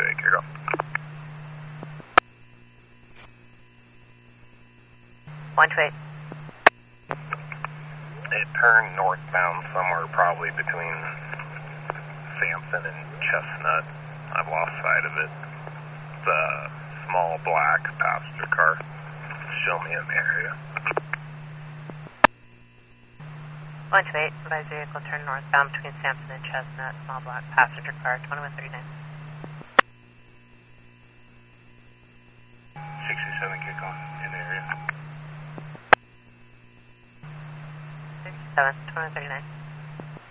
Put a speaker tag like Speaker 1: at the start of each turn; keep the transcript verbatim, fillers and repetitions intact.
Speaker 1: take care of.
Speaker 2: one two eight.
Speaker 1: It turned northbound somewhere probably between Sampson and Chestnut. I've lost sight of it. It's a small black passenger car. Show me in the area.
Speaker 2: one two eight, advised vehicle turned northbound between Sampson and Chestnut, small black passenger car, twenty-one thirty-nine.
Speaker 1: sixty-seven kickoff in the area.
Speaker 2: sixty-seven, twenty-one thirty-nine.